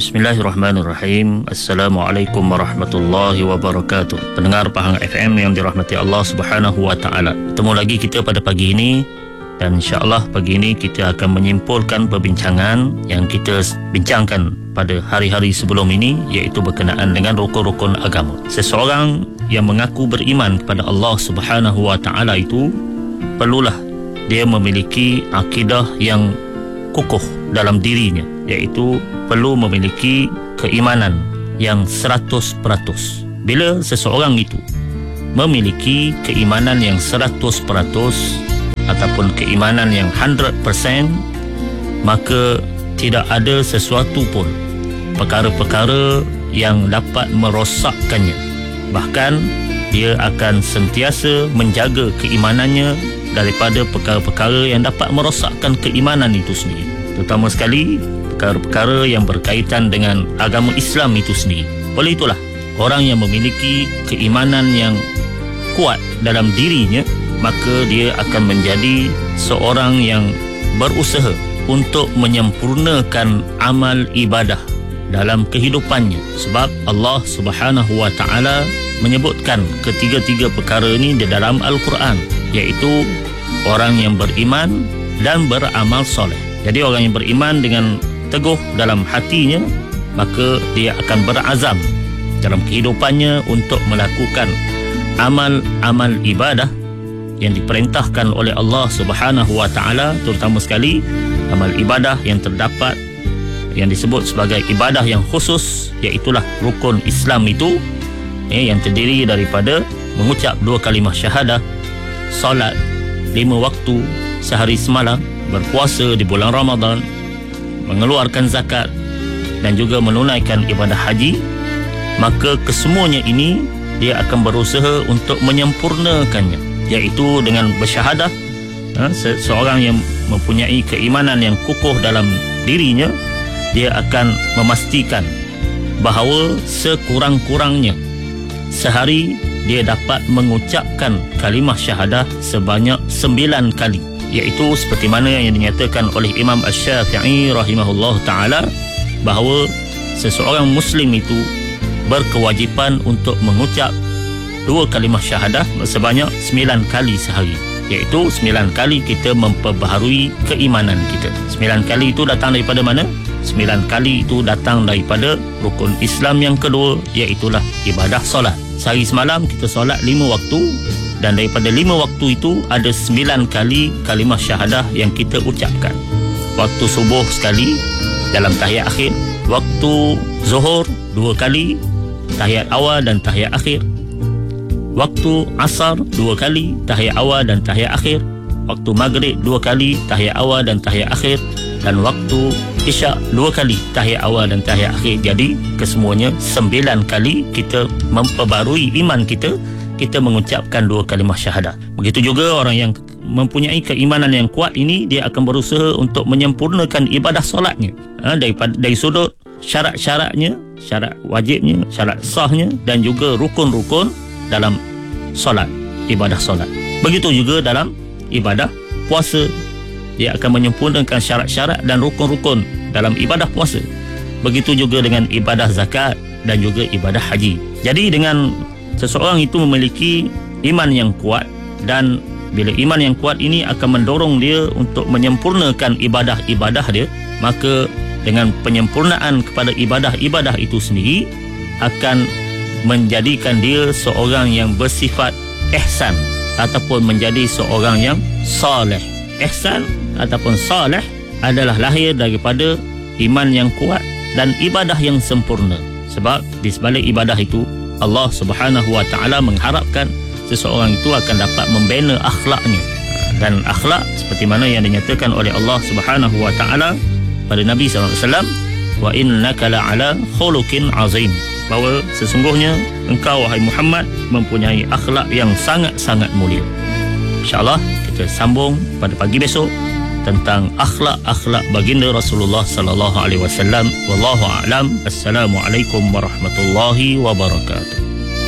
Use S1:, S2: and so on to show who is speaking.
S1: Bismillahirrahmanirrahim. Assalamualaikum warahmatullahi wabarakatuh. Pendengar Pahang FM yang dirahmati Allah Subhanahu wa taala. Bertemu lagi kita pada pagi ini dan insya-Allah pagi ini kita akan menyimpulkan perbincangan yang kita bincangkan pada hari-hari sebelum ini, iaitu berkenaan dengan rukun-rukun agama. Seseorang yang mengaku beriman kepada Allah Subhanahu wa taala itu perlulah dia memiliki akidah yang kukuh dalam dirinya, iaitu perlu memiliki keimanan yang 100%. Bila seseorang itu memiliki keimanan yang 100% ataupun keimanan yang 100%, maka tidak ada sesuatu pun perkara-perkara yang dapat merosakkannya. Bahkan dia akan sentiasa menjaga keimanannya daripada perkara-perkara yang dapat merosakkan keimanan itu sendiri, terutama sekali perkara-perkara yang berkaitan dengan agama Islam itu sendiri. Oleh itulah, orang yang memiliki keimanan yang kuat dalam dirinya, maka dia akan menjadi seorang yang berusaha untuk menyempurnakan amal ibadah dalam kehidupannya. Sebab Allah Subhanahu wa taala menyebutkan ketiga-tiga perkara ini di dalam Al-Quran, iaitu orang yang beriman dan beramal soleh. Jadi orang yang beriman dengan teguh dalam hatinya, maka dia akan berazam dalam kehidupannya untuk melakukan amal-amal ibadah yang diperintahkan oleh Allah Subhanahu wa taala, terutama sekali amal ibadah yang terdapat yang disebut sebagai ibadah yang khusus, iaitulah rukun Islam itu, yang terdiri daripada mengucap 2 kalimah syahadah, solat 5 waktu sehari semalam, berpuasa di bulan Ramadan, mengeluarkan zakat dan juga menunaikan ibadah haji. Maka kesemuanya ini dia akan berusaha untuk menyempurnakannya, iaitu dengan bersyahadah. Seorang yang mempunyai keimanan yang kukuh dalam dirinya, dia akan memastikan bahawa sekurang-kurangnya sehari dia dapat mengucapkan kalimah syahadah sebanyak 9 kali, iaitu seperti mana yang dinyatakan oleh Imam Asy-Syafi'i rahimahullah ta'ala, bahawa seseorang Muslim itu berkewajipan untuk mengucap 2 kalimah syahadah sebanyak 9 kali sehari, iaitu 9 kali kita memperbaharui keimanan kita. 9 kali itu datang daripada mana? 9 kali itu datang daripada rukun Islam yang kedua, iaitulah ibadah solat. Sehari semalam kita solat 5 waktu, dan daripada 5 waktu itu ada 9 kali kalimah syahadah yang kita ucapkan. Waktu subuh sekali dalam tahiyat akhir, waktu zuhur 2 kali, tahiyat awal dan tahiyat akhir, waktu asar 2 kali, tahiyat awal dan tahiyat akhir, waktu maghrib 2 kali, tahiyat awal dan tahiyat akhir, dan waktu isyak 2 kali, tahiyat awal dan tahiyat akhir. Jadi kesemuanya 9 kali kita memperbarui iman kita, kita mengucapkan 2 kalimah syahadah. Begitu juga orang yang mempunyai keimanan yang kuat ini, dia akan berusaha untuk menyempurnakan ibadah solatnya, dari sudut syarat-syaratnya, syarat wajibnya, syarat sahnya, dan juga rukun-rukun dalam solat, ibadah solat. Begitu juga dalam ibadah puasa, dia akan menyempurnakan syarat-syarat dan rukun-rukun dalam ibadah puasa. Begitu juga dengan ibadah zakat dan juga ibadah haji. Jadi dengan seseorang itu memiliki iman yang kuat, dan bila iman yang kuat ini akan mendorong dia untuk menyempurnakan ibadah-ibadah dia, maka dengan penyempurnaan kepada ibadah-ibadah itu sendiri akan menjadikan dia seorang yang bersifat ihsan ataupun menjadi seorang yang saleh. Ihsan ataupun saleh adalah lahir daripada iman yang kuat dan ibadah yang sempurna. Sebab di sebalik ibadah itu, Allah Subhanahu wa taala mengharapkan seseorang itu akan dapat membina akhlaknya. Dan akhlak seperti mana yang dinyatakan oleh Allah Subhanahu wa taala pada Nabi SAW, wa innaka la'ala khuluqin azim, bahawa sesungguhnya engkau wahai Muhammad mempunyai akhlak yang sangat-sangat mulia. InsyaAllah kita sambung pada pagi besok tentang akhlak-akhlak baginda Rasulullah sallallahu alaihi wasallam. Wallahu a'lam. Assalamualaikum warahmatullahi wabarakatuh.